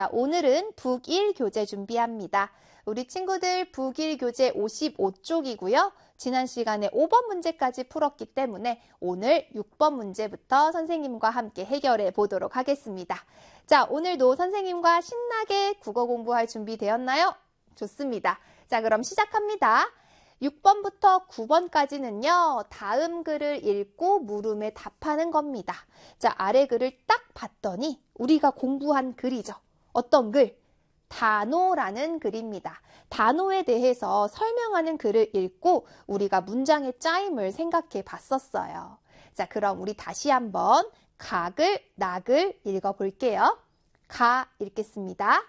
오늘은 북일 교재 준비합니다. 우리 친구들 북일 교재 55쪽이고요. 지난 시간에 5번 문제까지 풀었기 때문에 오늘 6번 문제부터 선생님과 함께 해결해 보도록 하겠습니다. 자, 오늘도 선생님과 신나게 국어 공부할 준비 되었나요? 좋습니다. 자, 그럼 시작합니다. 6번부터 9번까지는요. 다음 글을 읽고 물음에 답하는 겁니다. 자, 아래 글을 딱 봤더니 우리가 공부한 글이죠. 어떤 글? 단오라는 글입니다. 단오에 대해서 설명하는 글을 읽고 우리가 문장의 짜임을 생각해 봤었어요. 자, 그럼 우리 다시 한번 가글, 낙을 읽어볼게요. 가 읽겠습니다.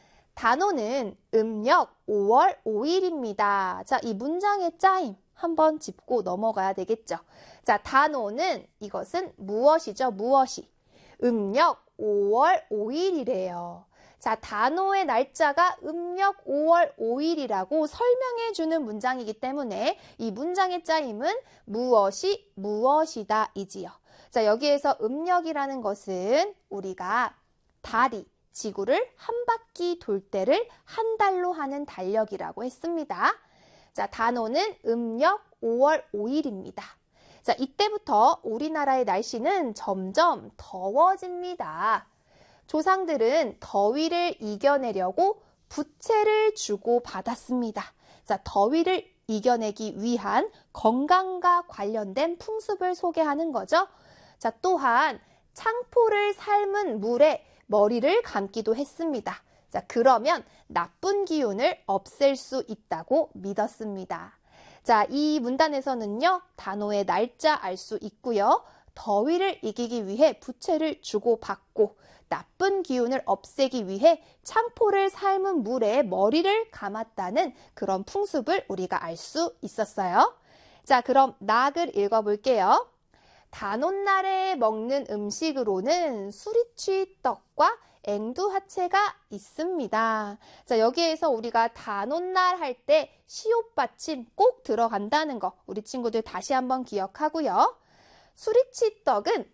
단오는 음력 5월 5일입니다. 자, 이 문장의 짜임 한번 짚고 넘어가야 되겠죠. 자, 단오는 이것은 무엇이죠? 무엇이? 음력 5월 5일이래요. 자, 단오의 날짜가 음력 5월 5일이라고 설명해 주는 문장이기 때문에 이 문장의 짜임은 무엇이 무엇이다 이지요. 자, 여기에서 음력이라는 것은 우리가 달이 지구를 한 바퀴 돌 때를 한 달로 하는 달력이라고 했습니다. 자, 단오는 음력 5월 5일입니다. 자, 이때부터 우리나라의 날씨는 점점 더워집니다. 조상들은 더위를 이겨내려고 부채를 주고 받았습니다. 자, 더위를 이겨내기 위한 건강과 관련된 풍습을 소개하는 거죠. 자, 또한 창포를 삶은 물에 머리를 감기도 했습니다. 자, 그러면 나쁜 기운을 없앨 수 있다고 믿었습니다. 자, 이 문단에서는요, 단오의 날짜 알 수 있고요. 더위를 이기기 위해 부채를 주고받고 나쁜 기운을 없애기 위해 창포를 삶은 물에 머리를 감았다는 그런 풍습을 우리가 알 수 있었어요. 자, 그럼 낙을 읽어볼게요. 단오날에 먹는 음식으로는 수리치떡과 앵두화채가 있습니다. 자, 여기에서 우리가 단오날 할 때 시옷받침 꼭 들어간다는 거 우리 친구들 다시 한번 기억하고요. 수리치떡은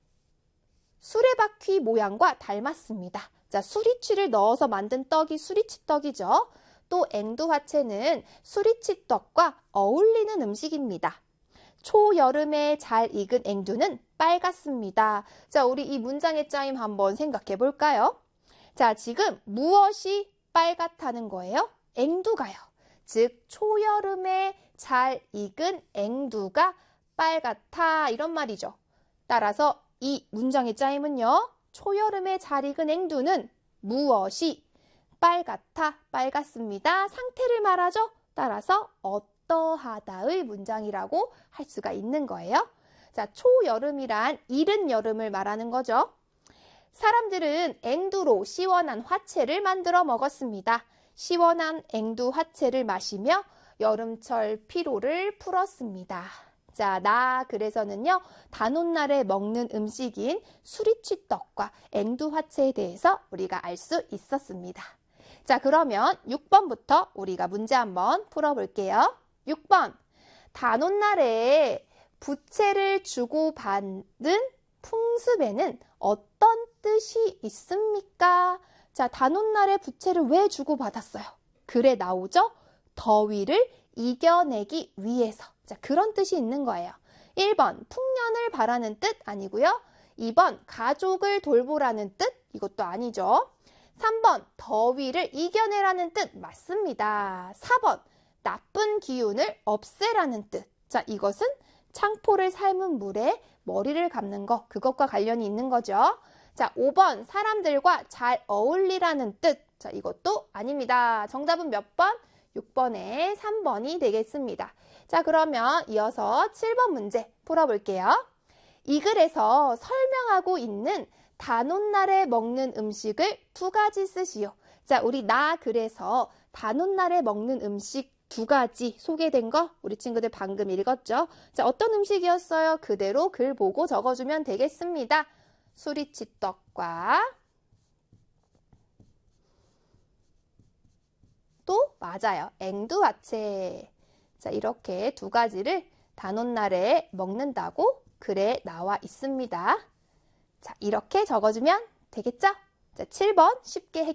수레바퀴 모양과 닮았습니다. 자, 수리치를 넣어서 만든 떡이 수리치떡이죠. 또 앵두화채는 수리치떡과 어울리는 음식입니다. 초여름에 잘 익은 앵두는 빨갛습니다. 자, 우리 이 문장의 짜임 한번 생각해 볼까요? 자, 지금 무엇이 빨갛다는 거예요? 앵두가요. 즉, 초여름에 잘 익은 앵두가 빨갛다 이런 말이죠. 따라서 이 문장의 짜임은요. 초여름에 잘 익은 앵두는 무엇이 빨갛다, 빨갛습니다. 상태를 말하죠. 따라서 어떠하다의 문장이라고 할 수가 있는 거예요. 자, 초여름이란 이른 여름을 말하는 거죠. 사람들은 앵두로 시원한 화채를 만들어 먹었습니다. 시원한 앵두 화채를 마시며 여름철 피로를 풀었습니다. 자, 그래서는요, 단오날에 먹는 음식인 수리치떡과 앵두화채에 대해서 우리가 알 수 있었습니다. 자, 그러면 6번부터 우리가 문제 한번 풀어볼게요. 6번, 단오날에 부채를 주고받는 풍습에는 어떤 뜻이 있습니까? 자, 단오날에 부채를 왜 주고받았어요? 글에 나오죠? 더위를 이겨내기 위해서. 자, 그런 뜻이 있는 거예요. 1번, 풍년을 바라는 뜻 아니고요. 2번, 가족을 돌보라는 뜻, 이것도 아니죠. 3번, 더위를 이겨내라는 뜻 맞습니다. 4번, 나쁜 기운을 없애라는 뜻. 자, 이것은 창포를 삶은 물에 머리를 감는 거, 그것과 관련이 있는 거죠. 자, 5번, 사람들과 잘 어울리라는 뜻. 자, 이것도 아닙니다. 정답은 몇 번? 6번에 3번이 되겠습니다. 자, 그러면 이어서 7번 문제 풀어볼게요. 이 글에서 설명하고 있는 단오날에 먹는 음식을 두 가지 쓰시오. 자, 우리 글에서 단오날에 먹는 음식 두 가지 소개된 거 우리 친구들 방금 읽었죠? 자, 어떤 음식이었어요? 그대로 글 보고 적어주면 되겠습니다. 수리치떡과 또 맞아요. 앵두화채. 자, 이렇게 두 가지를 단오날에 먹는다고 글에 나와 있습니다. 자, 이렇게 적어주면 되겠죠? 자, 7번 쉽게